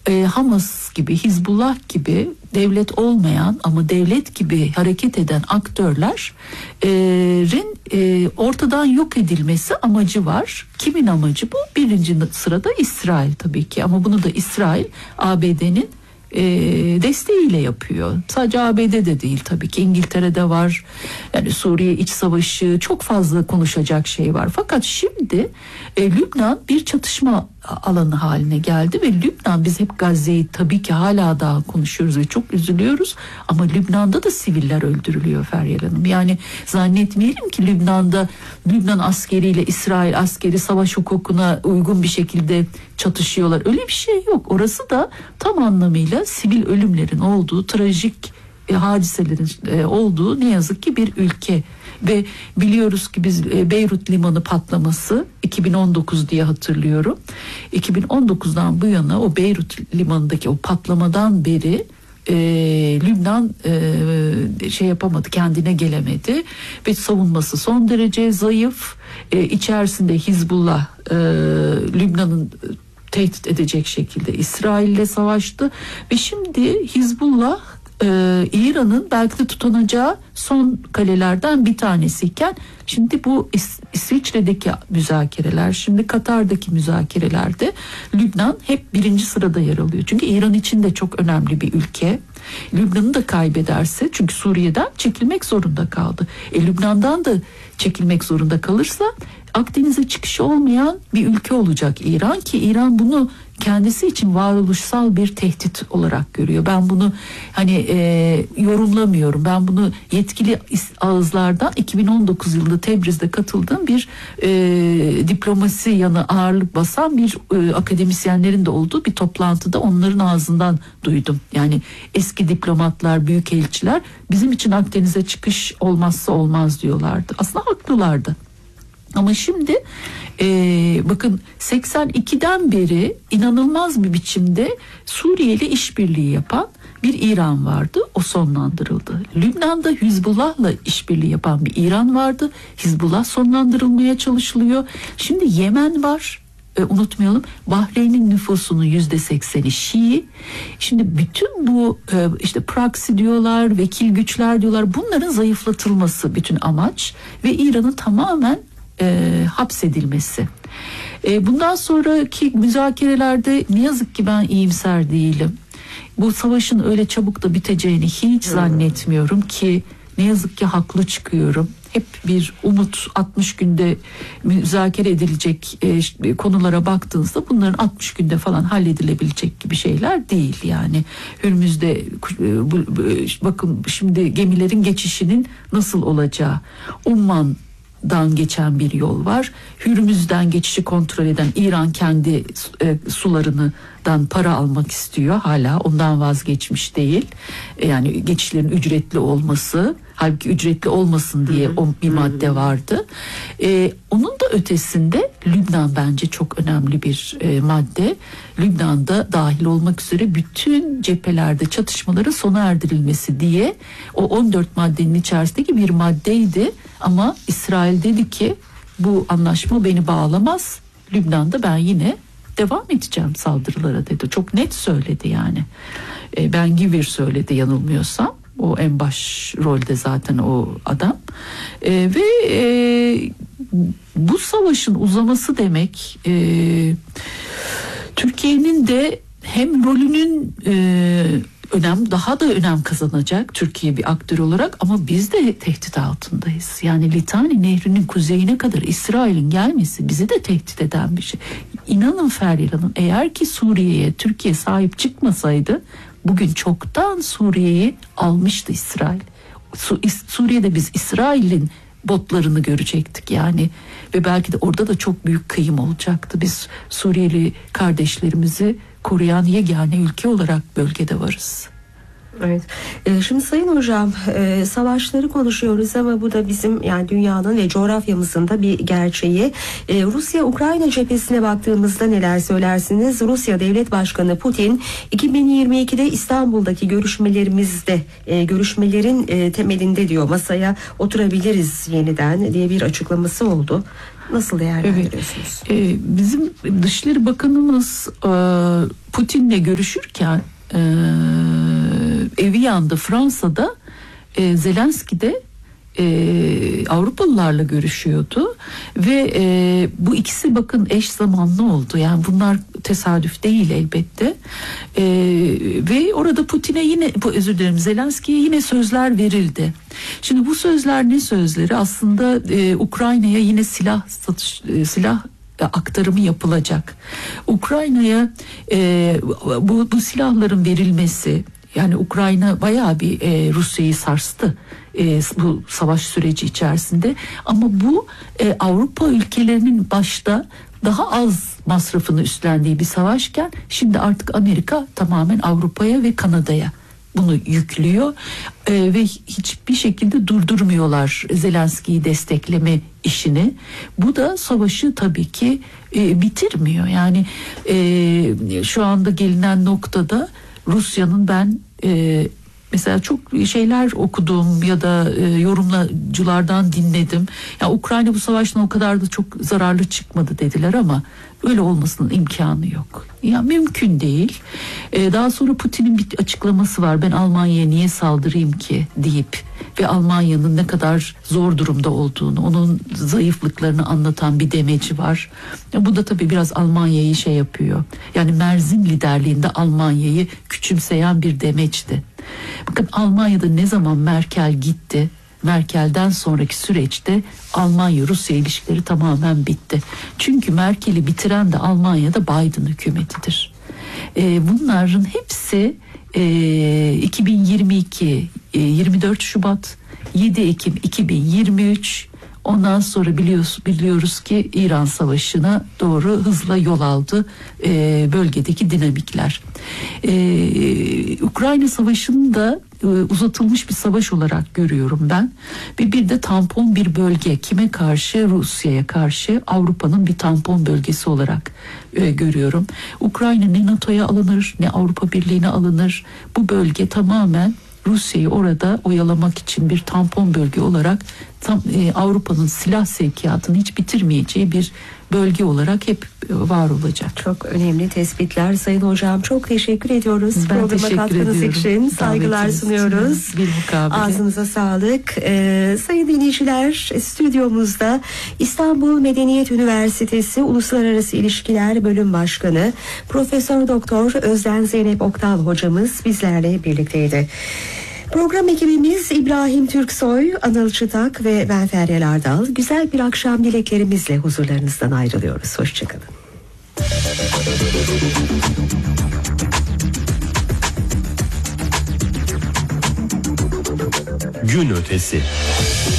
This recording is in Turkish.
Hamas gibi, Hizbullah gibi devlet olmayan ama devlet gibi hareket eden aktörlerin ortadan yok edilmesi amacı var. Kimin amacı bu? Birinci sırada İsrail tabii ki, ama bunu da İsrail ABD'nin desteğiyle yapıyor. Sadece ABD'de değil tabii ki, İngiltere'de var. Yani Suriye iç savaşı, çok fazla konuşacak şey var. Fakat şimdi Lübnan bir çatışma alanı haline geldi ve Lübnan, biz hep Gazze'yi tabii ki hala daha konuşuyoruz ve çok üzülüyoruz, ama Lübnan'da da siviller öldürülüyor Feryal Hanım. Yani zannetmeyelim ki Lübnan askeriyle İsrail askeri savaş hukukuna uygun bir şekilde çatışıyorlar. Öyle bir şey yok. Orası da tam anlamıyla sivil ölümlerin olduğu, trajik hadiselerin olduğu ne yazık ki bir ülke. Ve biliyoruz ki biz Beyrut limanı patlaması 2019 diye hatırlıyorum. 2019'dan bu yana o Beyrut limanındaki o patlamadan beri Lübnan şey yapamadı, kendine gelemedi ve savunması son derece zayıf. İçerisinde Hizbullah Lübnan'ın tehdit edecek şekilde İsrail'le savaştı ve şimdi Hizbullah İran'ın belki de tutanacağı son kalelerden bir tanesiyken, şimdi bu İsviçre'deki müzakereler, şimdi Katar'daki müzakerelerde Lübnan hep birinci sırada yer alıyor. Çünkü İran için de çok önemli bir ülke. Lübnan'ı da kaybederse, çünkü Suriye'den çekilmek zorunda kaldı. Lübnan'dan da çekilmek zorunda kalırsa Akdeniz'e çıkışı olmayan bir ülke olacak İran, ki İran bunu kendisi için varoluşsal bir tehdit olarak görüyor. Ben bunu yorumlamıyorum. Ben bunu yetkili ağızlardan 2019 yılında Tebriz'de katıldığım bir diplomasi yanı ağırlık basan bir akademisyenlerin de olduğu bir toplantıda onların ağzından duydum. Yani eski diplomatlar, büyükelçiler bizim için Akdeniz'e çıkış olmazsa olmaz diyorlardı. Aslında haklılardı. Ama şimdi bakın 82'den beri inanılmaz bir biçimde Suriye ile işbirliği yapan bir İran vardı. O sonlandırıldı. Lübnan'da Hizbullah'la işbirliği yapan bir İran vardı. Hizbullah sonlandırılmaya çalışılıyor. Şimdi Yemen var. Unutmayalım, Bahreyn'in nüfusunun %80'i Şii. Şimdi bütün bu işte proxy diyorlar, vekil güçler diyorlar, bunların zayıflatılması bütün amaç ve İran'ın tamamen hapsedilmesi. Bundan sonraki müzakerelerde ne yazık ki ben iyimser değilim. Bu savaşın öyle çabuk da biteceğini hiç zannetmiyorum ki, ne yazık ki haklı çıkıyorum. Hep bir umut, 60 günde müzakere edilecek konulara baktığınızda bunların 60 günde falan halledilebilecek gibi şeyler değil yani. Hürmüz'de bakın şimdi gemilerin geçişinin nasıl olacağı, Umman'dan geçen bir yol var. Hürmüz'den geçişi kontrol eden İran kendi sularından para almak istiyor. Hala ondan vazgeçmiş değil. Yani geçişlerin ücretli olması, halbuki ücretli olmasın diye o bir madde vardı. Onun da ötesinde Lübnan bence çok önemli bir madde. Lübnan'da dahil olmak üzere bütün cephelerde çatışmaların sona erdirilmesi diye o 14 maddenin içerisindeki bir maddeydi. Ama İsrail dedi ki bu anlaşma beni bağlamaz. Lübnan'da ben yine devam edeceğim saldırılara dedi. Çok net söyledi yani. Ben Gvir söyledi yanılmıyorsam. O en baş rolde zaten o adam. Ve bu savaşın uzaması demek Türkiye'nin de hem rolünün daha da önem kazanacak, Türkiye bir aktör olarak, ama biz de tehdit altındayız. Yani Litani Nehri'nin kuzeyine kadar İsrail'in gelmesi bizi de tehdit eden bir şey. İnanın Feryal Hanım, eğer ki Suriye'ye Türkiye sahip çıkmasaydı bugün çoktan Suriye'yi almıştı İsrail. Suriye'de biz İsrail'in botlarını görecektik yani, ve belki de orada da çok büyük kıyım olacaktı. Biz Suriyeli kardeşlerimizi koruyan yegane ülke olarak bölgede varız. Evet. Şimdi Sayın Hocam, savaşları konuşuyoruz ama bu da bizim yani dünyanın ve coğrafyamızın da bir gerçeği. Rusya-Ukrayna cephesine baktığımızda neler söylersiniz? Rusya Devlet Başkanı Putin 2022'de İstanbul'daki görüşmelerin temelinde diyor masaya oturabiliriz yeniden diye bir açıklaması oldu. nasıl değerlendiriyorsunuz? Evet. Bizim Dışişleri Bakanımız Putin'le görüşürken Evian'da, Fransa'da, Zelenski de Avrupalılarla görüşüyordu ve bu ikisi bakın eş zamanlı oldu. Yani bunlar tesadüf değil elbette. Ve orada Putin'e yine, Zelenski'ye yine sözler verildi. Şimdi bu sözler ne sözleri? Aslında Ukrayna'ya yine silah aktarımı yapılacak. Ukrayna'ya bu silahların verilmesi, yani Ukrayna bayağı bir Rusya'yı sarstı bu savaş süreci içerisinde, ama bu Avrupa ülkelerinin başta daha az masrafını üstlendiği bir savaşken şimdi artık Amerika tamamen Avrupa'ya ve Kanada'ya bunu yüklüyor ve hiçbir şekilde durdurmuyorlar Zelenski'yi destekleme işini. Bu da savaşı tabii ki bitirmiyor. Yani şu anda gelinen noktada Rusya'nın, ben mesela çok şeyler okudum ya da yorumculardan dinledim. Ya Ukrayna bu savaştan o kadar da çok zararlı çıkmadı dediler, ama öyle olmasının imkanı yok. Ya mümkün değil. Daha sonra Putin'in bir açıklaması var. Ben Almanya'ya niye saldırayım ki deyip ve Almanya'nın ne kadar zor durumda olduğunu, onun zayıflıklarını anlatan bir demeci var. Bu da tabii biraz Almanya'yı şey yapıyor. Yani Merzin liderliğinde Almanya'yı küçümseyen bir demeçti. Bakın Almanya'da ne zaman Merkel gitti, Merkel'den sonraki süreçte Almanya-Rusya ilişkileri tamamen bitti. Çünkü Merkel'i bitiren de Almanya'da Biden hükümetidir. Bunların hepsi 2022, 24 Şubat, 7 Ekim 2023, ondan sonra biliyoruz ki İran Savaşı'na doğru hızla yol aldı bölgedeki dinamikler. Ukrayna Savaşı'nı da uzatılmış bir savaş olarak görüyorum ben. Ve bir de tampon bir bölge, kime karşı? Rusya'ya karşı, Avrupa'nın bir tampon bölgesi olarak görüyorum. Ukrayna ne NATO'ya alınır ne Avrupa Birliği'ne alınır. Bu bölge tamamen Rusya'yı orada oyalamak için bir tampon bölge olarak Avrupa'nın silah sevkiyatını hiç bitirmeyeceği bir bölge olarak hep var olacak. Çok önemli tespitler Sayın Hocam. Çok teşekkür ediyoruz. Ben Programa teşekkür katkınız ediyorum. için saygılar sunuyoruz. Bir mukabele. Ağzınıza sağlık. Sayın dinleyiciler, stüdyomuzda İstanbul Medeniyet Üniversitesi Uluslararası İlişkiler Bölüm Başkanı Profesör Doktor Özden Zeynep Oktal hocamız bizlerle birlikteydi. Program ekibimiz İbrahim Türksoy, Anıl Çıtak ve ben Feryal Ardal. Güzel bir akşam dileklerimizle huzurlarınızdan ayrılıyoruz. Hoşçakalın. Gün ötesi.